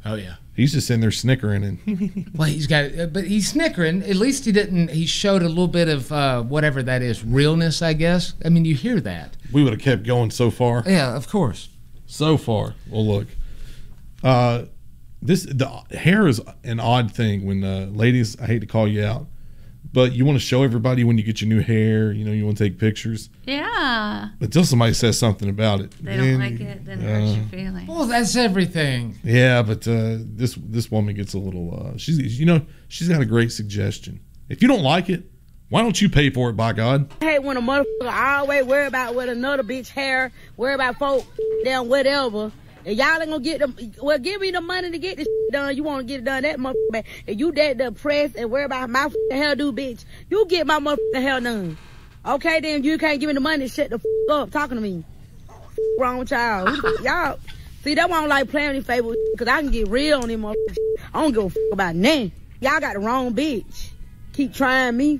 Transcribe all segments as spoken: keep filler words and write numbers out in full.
Oh, yeah. He's just sitting there snickering. and Well, he's got, but he's snickering. At least he didn't, he showed a little bit of uh, whatever that is, realness, I guess. I mean, you hear that. We would have kept going so far. Yeah, of course. So far. Well, look. Uh, this the hair is an odd thing when uh, ladies, I hate to call you out, but you want to show everybody when you get your new hair, you know, you want to take pictures. Yeah. But until somebody says something about it. They don't like it, then it hurts your feelings. Well, that's everything. Yeah, but uh, this this woman gets a little, uh, she's, you know, she's got a great suggestion. If you don't like it, why don't you pay for it, by God? I hate when a motherfucker always worry about what another bitch hair, worry about folk, damn whatever. And y'all ain't gonna get them, well, give me the money to get this done. You wanna get it done, that motherfucker. And you that depressed and worry about my hairdo, bitch. You get my motherfucking hair done. Okay, then you can't give me the money, shut the f up talking to me. Wrong with y'all. Y'all, see, that's why I don't like playing with favor, because I can get real on them motherfuckers. I don't give a f about nothing. Y'all got the wrong bitch. Keep trying me.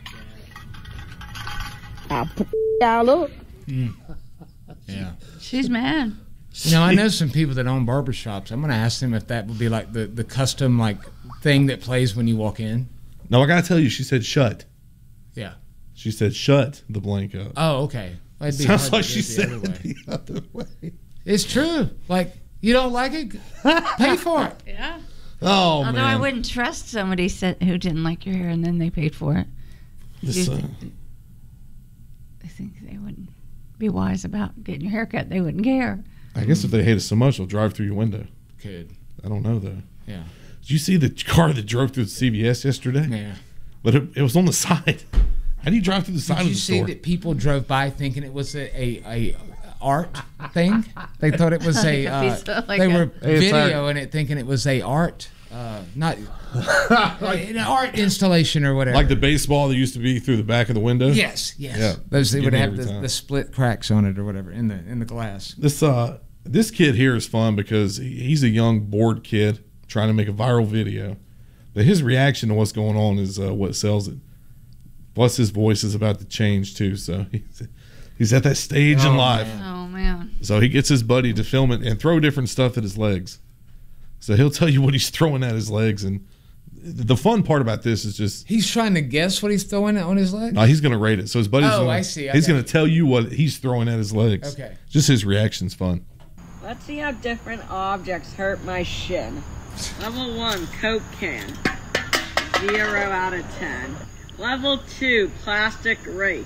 I'll put y'all up. Mm. Yeah. She's mad. You know, I know some people that own barbershops. I'm going to ask them if that would be like the, the custom like thing that plays when you walk in. No, I got to tell you, she said shut. Yeah. She said shut the blank up. Oh, okay. Well, it'd be Sounds hard like to she do it said the it other way. the other way. It's true. Like, you don't like it? Pay for it. Yeah. Oh, Although man. I wouldn't trust somebody said, who didn't like your hair and then they paid for it. This, uh, I think they wouldn't be wise about getting your hair cut. They wouldn't care. I guess if they hate it so much, they'll drive through your window. Could. I don't know, though. Yeah. Did you see the car that drove through the C V S yesterday? Yeah. But it, it was on the side. How do you drive through the side Did of you the see store? that people drove by thinking it was a, a, a art thing? They thought it was a, uh, Like they a- were Hey, it's videoing it thinking it was a art, uh, not like an art installation or whatever. Like the baseball that used to be through the back of the window? Yes, yes. Yeah. Those they Give would me have every the, time. the split cracks on it or whatever in the in the glass. This uh this kid here is fun because he- he's a young bored kid trying to make a viral video, but his reaction to what's going on is uh, what sells it. Plus his voice is about to change too, so he's, he's at that stage Oh, in life. man. Oh, man. So he gets his buddy to film it and throw different stuff at his legs. So he'll tell you what he's throwing at his legs, and the fun part about this is just He's trying to guess what he's throwing on his leg. no, he's going to rate it. So his buddy's Oh, gonna, I see. he's Okay. going to tell you what he's throwing at his legs. Okay. Just his reaction's fun. Let's see how different objects hurt my shin. Level one, Coke can. Zero out of ten. Level two, plastic rake.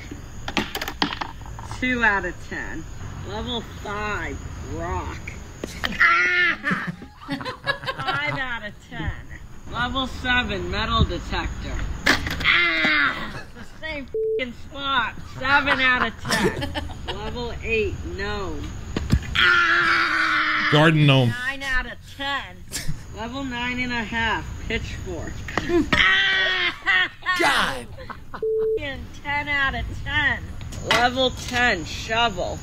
Two out of ten. Level five, rock. Ah! Five out of ten. Level seven, metal detector. Ah! It's the same f***ing spot. Seven out of ten. Level eight, gnome. Ah! Garden gnome. Nine out of ten. Level nine and a half, pitchfork. God. F***ing ten out of ten. Level ten, shovel.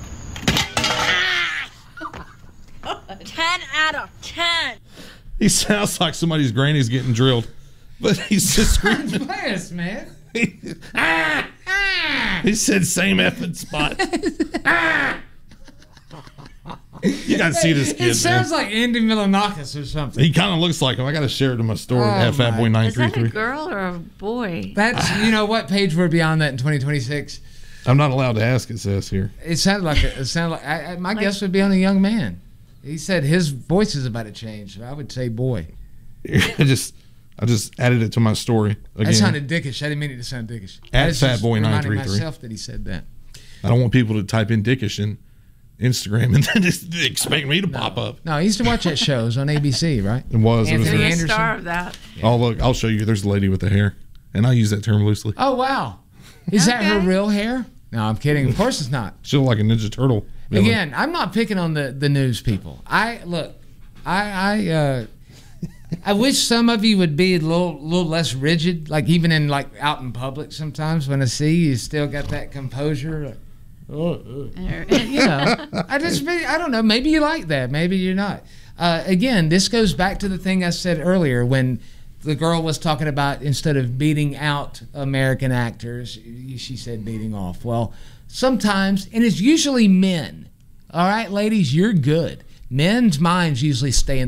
ten out of ten. He sounds like somebody's granny's getting drilled, but he's just screaming. Yes, man. ah, ah. He said same effing spot. ah. You gotta see this kid. It sounds man. like Andy Milonakis or something. He kind of looks like him. I gotta share it in my story Oh, at Fat my- Boy nine Is three that a three. girl or a boy? That's, you know what page we're beyond that in twenty twenty-six. I'm not allowed to ask. It says here. It sounded like a, it sounded like I, I, my guess would be on a young man. He said his voice is about to change. So I would say boy. I just, I just added it to my story again. That sounded dickish. I didn't mean it to sound dickish. At I was Fat just Boy nine reminding three three. myself that he said that. I don't want people to type in dickish in Instagram and then just expect me to pop up. No, I used to watch that show. It was on A B C, right? It was. It was Anthony a- The Anderson. star of that. Oh look, I'll show you. There's a lady with the hair, and I use that term loosely. Oh wow, is that her Okay. real hair? No, I'm kidding. Of course it's not. She look like a Ninja Turtle. villain. Again, I'm not picking on the, the news people. I look, I I uh, I wish some of you would be a little little less rigid. Like even in like out in public, sometimes when I see you, still got that composure. Like, oh, oh. You know, I just I don't know. Maybe you like that. Maybe you're not. Uh, again, this goes back to the thing I said earlier when the girl was talking about instead of beating out American actors, she said beating off. Well, sometimes, and it's usually men. All right, ladies, you're good. Men's minds usually stay in